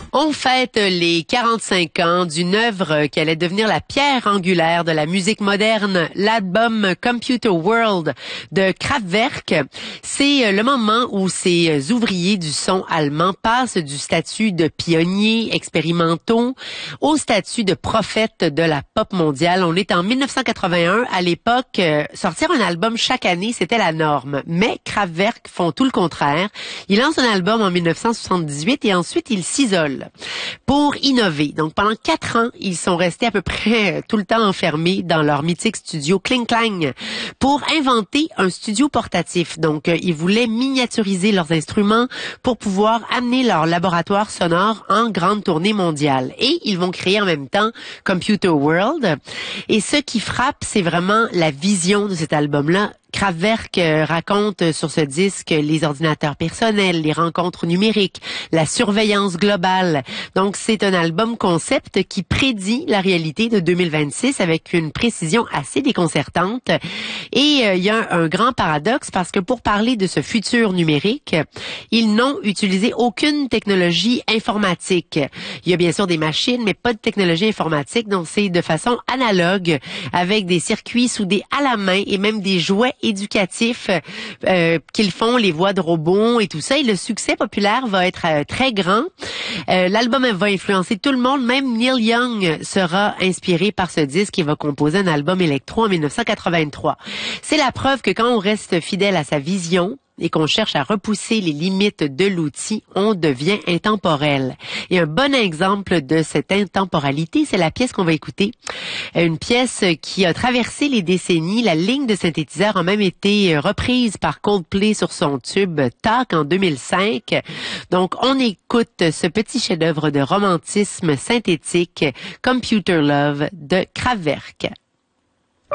On fête les 45 ans d'une œuvre qui allait devenir la pierre angulaire de la musique moderne, l'album Computer World de Kraftwerk. C'est le moment où ces ouvriers du son allemand passent du statut de pionniers expérimentaux au statut de prophètes de la pop mondiale. On est en 1981. À l'époque, sortir un album chaque année, c'était la norme. Mais Kraftwerk font tout le contraire. Ils lancent un album en 1978 et ensuite ils s'isolent pour innover. Donc, pendant 4 ans, ils sont restés à peu près tout le temps enfermés dans leur mythique studio Kling Klang pour inventer un studio portatif. Donc, ils voulaient miniaturiser leurs instruments pour pouvoir amener leur laboratoire sonore en grande tournée mondiale. Et ils vont créer en même temps Computer World. Et ce qui frappe, c'est vraiment la vision de cet album-là. Kraftwerk raconte sur ce disque les ordinateurs personnels, les rencontres numériques, la surveillance globale. Donc, c'est un album concept qui prédit la réalité de 2026 avec une précision assez déconcertante. Et il y a un grand paradoxe parce que pour parler de ce futur numérique, ils n'ont utilisé aucune technologie informatique. Il y a bien sûr des machines, mais pas de technologie informatique. Donc, c'est de façon analogue avec des circuits soudés à la main et même des jouets éducatifs qu'ils font, les voix de robots et tout ça. Et le succès populaire va être très grand. L'album va influencer tout le monde. Même Neil Young sera inspiré par ce disque et va composer un album électro en 1983. C'est la preuve que quand on reste fidèle à sa vision et qu'on cherche à repousser les limites de l'outil, on devient intemporel. Et un bon exemple de cette intemporalité, c'est la pièce qu'on va écouter. Une pièce qui a traversé les décennies. La ligne de synthétiseur a même été reprise par Coldplay sur son tube Talk en 2005. Donc, on écoute ce petit chef-d'œuvre de romantisme synthétique, Computer Love de Kraftwerk.